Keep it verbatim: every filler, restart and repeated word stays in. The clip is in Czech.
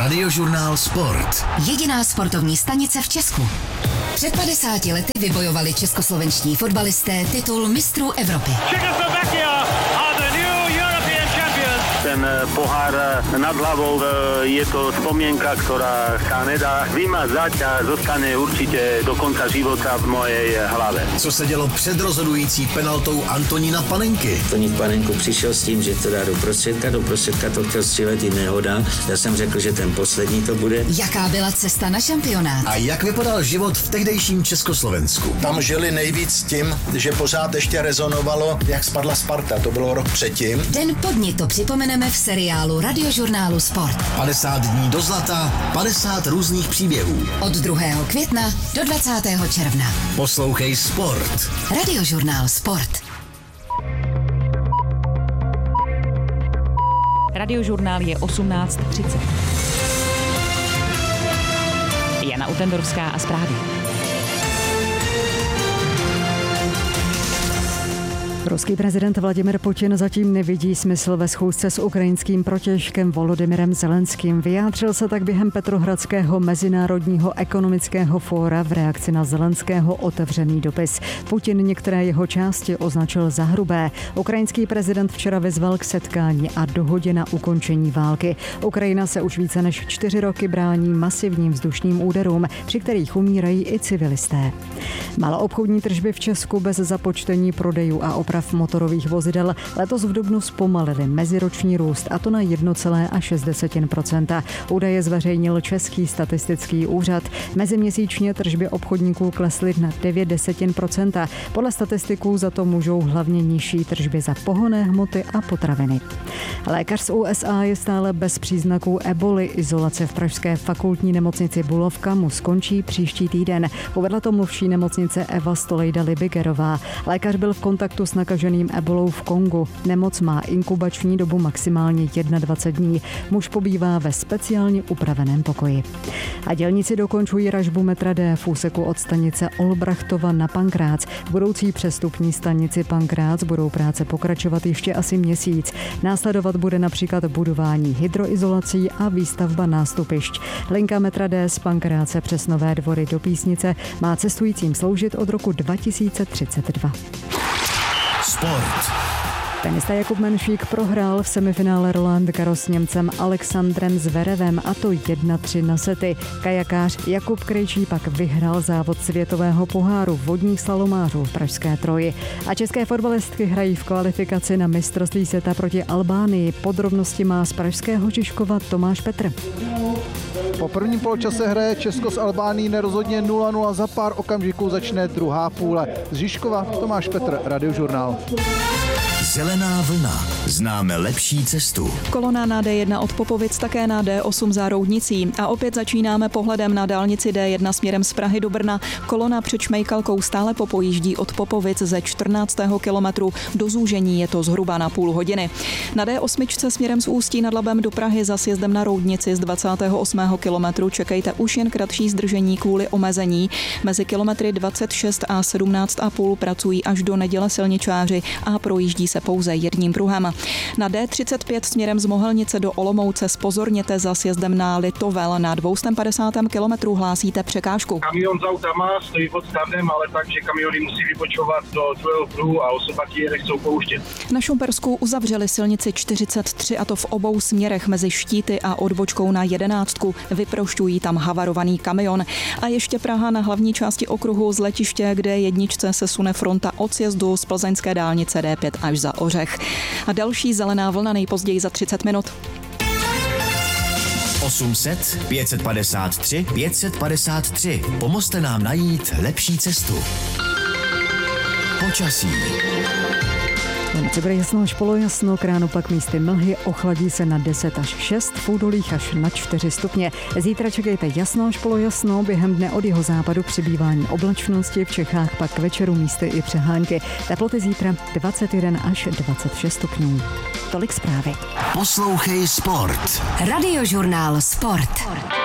Radiožurnál Sport. Jediná sportovní stanice v Česku. Před padesáti lety vybojovali českoslovenští fotbalisté titul mistrů Evropy. Ten pohár nad hlavou je to spomienka, ktorá sa nedá vymazať a zostane určite do konca života v mojej hlave. Co se dělo před rozhodující penaltou Antonína Panenky? Antonín Panenku přišel s tím, že to dá do prostředka, do prostředka to chtěl střílet, jiného dá. Já jsem řekl, že ten poslední to bude. Jaká byla cesta na šampionát? A jak vypadal život v tehdejším Československu? Tam žili nejvíc tím, že pořád ještě rezonovalo, jak spadla Sparta, to bylo rok předtím. Den po dni to připomeneme v seriálu Radiožurnálu Sport. padesát dní do zlata, padesát různých příběhů. Od druhého května do dvacátého června. Poslouchej Sport. Radiožurnál Sport. Radiožurnál je osmnáct třicet. Jana Utendorská a zprávy. Ruský prezident Vladimir Putin zatím nevidí smysl ve schůzce s ukrajinským protějškem Volodymyrem Zelenským. Vyjádřil se tak během Petrohradského mezinárodního ekonomického fóra v reakci na Zelenského otevřený dopis. Putin některé jeho části označil za hrubé. Ukrajinský prezident včera vyzval k setkání a dohodě na ukončení války. Ukrajina se už více než čtyři roky brání masivním vzdušným úderům, při kterých umírají i civilisté. Maloobchodní tržby v Česku bez započtení prodejů a oprav motorových vozidel letos v dubnu zpomalily meziroční růst, a to na jedna celá šest procenta. Údaje zveřejnil Český statistický úřad. Meziměsíčně tržby obchodníků klesly na devět desetin procenta. Podle statistiků za to můžou hlavně nižší tržby za pohonné hmoty a potraviny. Lékař z U S A je stále bez příznaků eboli. Izolace v pražské fakultní nemocnici Bulovka mu skončí příští týden. Uvedla to mluvčí nemocnice Eva Stolejda-Libigerová. Lékař byl v kontaktu s nakaženým ebolou v Kongu. Nemoc má inkubační dobu maximálně dvacet jedna dní. Muž pobývá ve speciálně upraveném pokoji. A dělníci dokončují ražbu metra D v úseku od stanice Olbrachtova na Pankrác. V budoucí přestupní stanici Pankrác budou práce pokračovat ještě asi měsíc. Následovat bude například budování hydroizolací a výstavba nástupišť. Linka metra D z Pankráce přes Nové Dvory do Písnice má cestujícím sloužit od roku dva tisíce třicet dva. Sport. Tenista Jakub Menšík prohrál v semifinále Roland Garros s Němcem Alexandrem Zverevem, a to jedna tři na sety. Kajakář Jakub Krejčí pak vyhrál závod světového poháru vodních slalomářů v pražské Troji. A české fotbalistky hrají v kvalifikaci na mistrovství světa proti Albánii. Podrobnosti má z pražského Žižkova Tomáš Petr. Po prvním poločase hraje Česko s Albánií nerozhodně nula nula, za pár okamžiků začne druhá půle. Z Žižkova Tomáš Petr, Radiožurnál. Zelená vlna. Známe lepší cestu. Kolona na D jedna od Popovic, také na D osm za Roudnicí. A opět začínáme pohledem na dálnici D jedna směrem z Prahy do Brna. Kolona před Šmejkalkou stále popojíždí od Popovic ze čtrnáctého kilometru. Do zúžení je to zhruba na půl hodiny. Na D osm směrem z Ústí nad Labem do Prahy za sjezdem na Roudnici z dvacátého osmého kilometru čekejte už jen kratší zdržení kvůli omezení. Mezi kilometry dvacet šest a sedmnáct a půl pracují až do neděle silničáři a projíždí se pouze jedním pruhem. Na D třicet pět směrem z Mohelnice do Olomouce zpozorněte za sjezdem na Litovel. Na dvě stě padesát kilometrů hlásíte překážku. Kamion s autama stojí pod stavnem, ale tak, že kamiony musí vybočovat do druhého pruhu a osobatí je nechcou pouštět. Na Šumpersku uzavřeli silnici čtyřicet tři, a to v obou směrech mezi Štíty a odbočkou na jedenáctku. Vyprošťují tam havarovaný kamion. A ještě Praha na hlavní části okruhu z letiště, kde jedničce se sune fronta od sjezdu z plzeňské dálnice D pět až za Ořech. A další zelená vlna nejpozději za třicet minut. osm set, pět set padesát tři, pět set padesát tři. Pomozte nám najít lepší cestu. Počasí. V noci bude jasno až polojasno, k ránu pak místy mlhy, ochladí se na deset až šest, v údolích až na čtyři stupně. Zítra čekejte jasno až polojasno, během dne od jeho západu přibývání oblačnosti, v Čechách pak k večeru místy i přehánky. Teploty zítra dvacet jedna až dvacet šest stupňů. Tolik zprávy. Poslouchej Sport. Radiožurnál Sport.